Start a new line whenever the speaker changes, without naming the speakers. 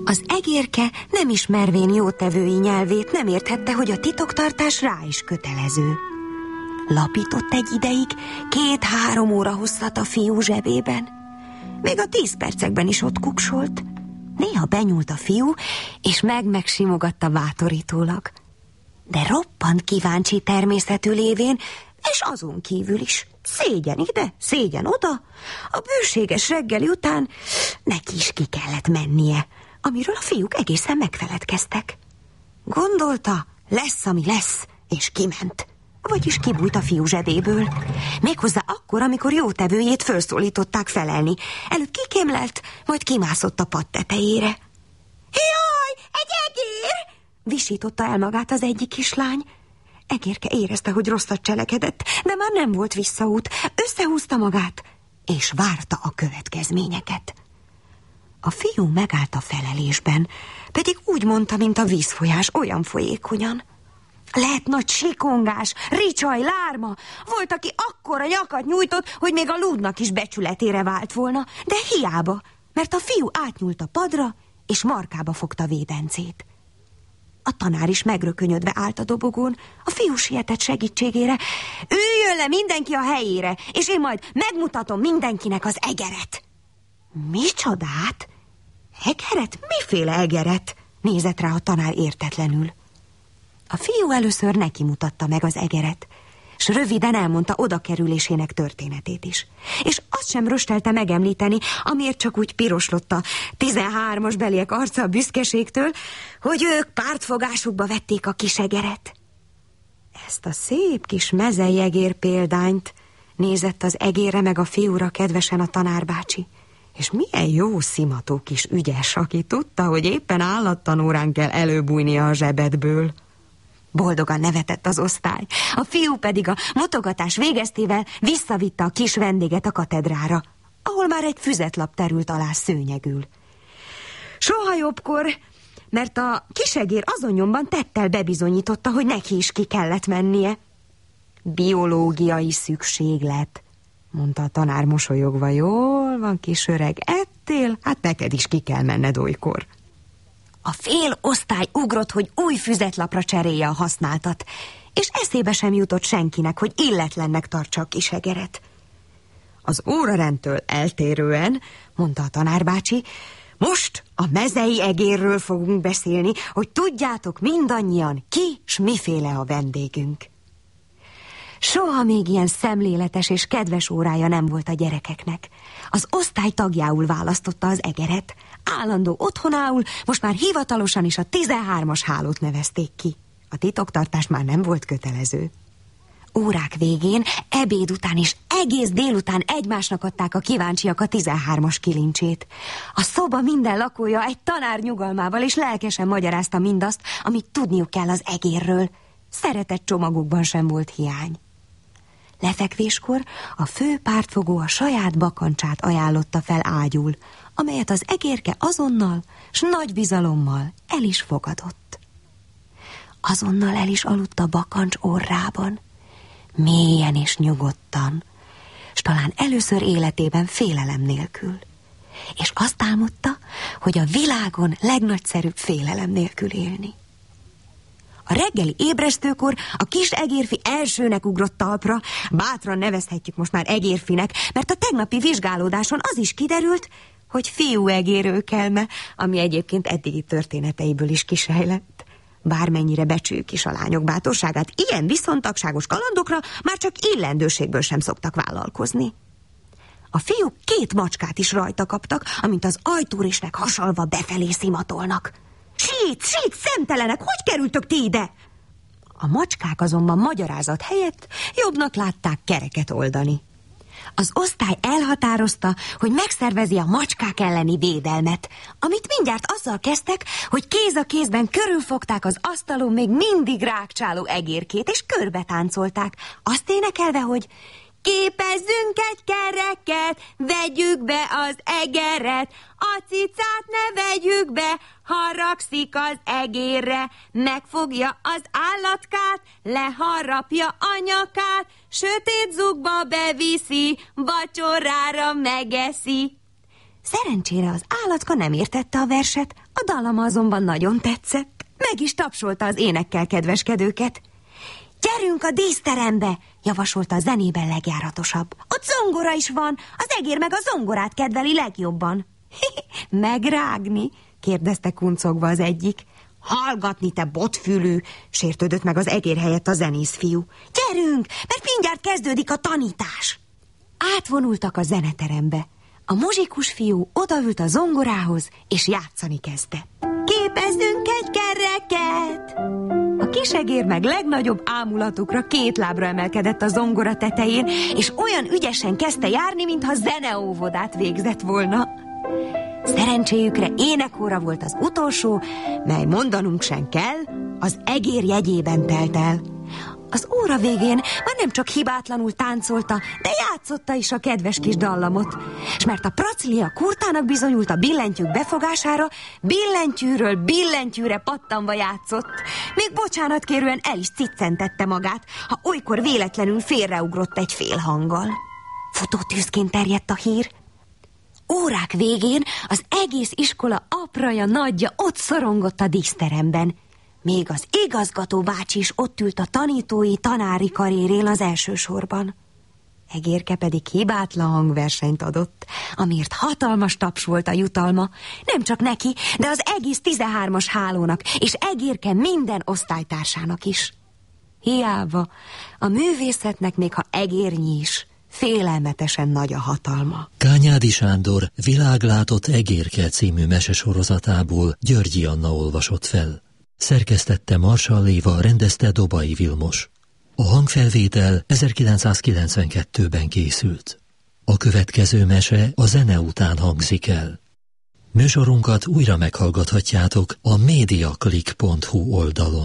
Az egérke, nem ismervén jótevői nyelvét, nem érthette, hogy a titoktartás rá is kötelező. Lapított egy ideig, 2-3 óra hosszat a fiú zsebében. Még a 10 percekben is ott kuksolt. Néha benyúlt a fiú, és megsimogatta bátorítólag. De roppant kíváncsi természetű lévén, és azon kívül is. Szégyen ide, szégyen oda. A bőséges reggeli után neki is ki kellett mennie, amiről a fiúk egészen megfeledkeztek. Gondolta, lesz, ami lesz, és kiment. Vagyis kibújt a fiú zsebéből. Méghozzá akkor, amikor jótevőjét felszólították felelni. Előbb kikémlelt, majd kimászott a pad tetejére. Jaj, egy egér! Visította el magát az egyik kislány. Egérke érezte, hogy rosszat cselekedett, de már nem volt visszaút. Összehúzta magát, és várta a következményeket. A fiú megállt a felelésben, pedig úgy mondta, mint a vízfolyás, olyan folyékonyan. Lett nagy sikongás, ricsaj, lárma. Volt, aki akkora nyakat nyújtott, hogy még a lúdnak is becsületére vált volna, de hiába, mert a fiú átnyúlt a padra, és markába fogta védencét. A tanár is megrökönyödve állt a dobogón, a fiú sietett segítségére. Üljön le mindenki a helyére, és én majd megmutatom mindenkinek az egeret. Micsodát? Egeret? Miféle egeret? Nézett rá a tanár értetlenül. A fiú először neki mutatta meg az egeret, s röviden elmondta odakerülésének történetét is. És azt sem röstelte megemlíteni, amiért csak úgy piroslott a 13-as beliek arca a büszkeségtől, hogy ők pártfogásukba vették a kis egeret. Ezt a szép kis mezei egér példányt nézett az egérre meg a fiúra kedvesen a tanárbácsi. És milyen jó szimató kis ügyes, aki tudta, hogy éppen állattanórán kell előbújnia a zsebedből. Boldogan nevetett az osztály, a fiú pedig a mutogatás végeztével visszavitte a kis vendéget a katedrára, ahol már egy füzetlap terült alá szőnyegül. Soha jobbkor, mert a kisegér azon nyomban tettel bebizonyította, hogy neki is ki kellett mennie. Biológiai szükséglet, mondta a tanár mosolyogva. Jól van, kis öreg, ettél? Hát neked is ki kell menned olykor. A fél osztály ugrott, hogy új füzetlapra cserélje a használtat, és eszébe sem jutott senkinek, hogy illetlennek tartsa a kis egeret. Az órarendtől eltérően, mondta a tanárbácsi, most a mezei egérről fogunk beszélni, hogy tudjátok mindannyian, ki s miféle a vendégünk. Soha még ilyen szemléletes és kedves órája nem volt a gyerekeknek. Az osztály tagjául választotta az egeret, állandó otthonául, most már hivatalosan is a 13-as hálót nevezték ki. A titoktartás már nem volt kötelező. Órák végén, ebéd után és egész délután egymásnak adták a kíváncsiak a 13-as kilincsét. A szoba minden lakója egy tanár nyugalmával és lelkesen magyarázta mindazt, amit tudniuk kell az egérről. Szeretett csomagukban sem volt hiány. Lefekvéskor a fő pártfogó a saját bakancsát ajánlotta fel ágyul, amelyet az egérke azonnal s nagy bizalommal el is fogadott. Azonnal el is aludt a bakancs orrában, mélyen és nyugodtan, s talán először életében félelem nélkül. És azt álmodta, hogy a világon legnagyszerűbb félelem nélkül élni. A reggeli ébresztőkor a kis egérfi elsőnek ugrott talpra, bátran nevezhetjük most már egérfinek, mert a tegnapi vizsgálódáson az is kiderült, hogy fiú egérőkelme, ami egyébként eddigi történeteiből is kisejlett. Bármennyire becsüljük is a lányok bátorságát, ilyen viszontagságos kalandokra már csak illendőségből sem szoktak vállalkozni. A fiúk 2 macskát is rajta kaptak, amint az ajtórésnek hasalva befelé szimatolnak. Sít, szemtelenek, hogy kerültök ti ide? A macskák azonban magyarázat helyett jobbnak látták kereket oldani. Az osztály elhatározta, hogy megszervezi a macskák elleni védelmet, amit mindjárt azzal kezdtek, hogy kéz a kézben körülfogták az asztalon még mindig rákcsáló egérkét, és körbe táncolták, azt énekelve, hogy képezzünk egy kereket, vegyük be az egeret, a cicát ne vegyük be, haragszik az egérre, megfogja az állatkát, leharapja a nyakát, sötét zugba beviszi, vacsorára megeszi. Szerencsére az állatka nem értette a verset, a dallam azonban nagyon tetszett. Meg is tapsolta az énekkel kedveskedőket. Gyerünk a díszterembe, javasolta a zenében legjáratosabb. Ott zongora is van, az egér meg a zongorát kedveli legjobban. Megrágni? kérdezte kuncogva az egyik. Hallgatni, te botfülű, sértődött meg az egér helyett a zenészfiú. Gyerünk, mert mindjárt kezdődik a tanítás. Átvonultak a zeneterembe. A muzsikus fiú odaült a zongorához, és játszani kezdett. Képezzünk egy kereket! A kisegér meg legnagyobb ámulatukra 2 lábra emelkedett a zongora tetején, és olyan ügyesen kezdte járni, mintha zeneóvodát végzett volna. Szerencséjükre énekóra volt az utolsó, mely mondanunk sem kell, az egér jegyében telt el. Az óra végén már nem csak hibátlanul táncolta, de játszotta is a kedves kis dallamot. S mert a praclia kurtának bizonyult a billentyűk befogására, billentyűről billentyűre pattanva játszott. Még bocsánatkérően el is ciccentette magát, ha olykor véletlenül félreugrott egy félhanggal. Futótűzként terjedt a hír. Órák végén az egész iskola apraja, nagyja ott szorongott a díszteremben. Még az igazgató bácsi is ott ült a tanítói, tanári karérén az első sorban. Egérke pedig hibátlan hangversenyt adott, amiért hatalmas taps volt a jutalma, nem csak neki, de az egész 13-as hálónak, és Egérke minden osztálytársának is. Hiába, a művészetnek még ha egérnyi is, félelmetesen nagy a hatalma.
Kányádi Sándor Világlátott Egérke című mesesorozatából Györgyi Anna olvasott fel. Szerkesztette Marsall Éva, rendezte Dobai Vilmos. A hangfelvétel 1992-ben készült. A következő mese a zene után hangzik el. Műsorunkat újra meghallgathatjátok a mediaclick.hu oldalon.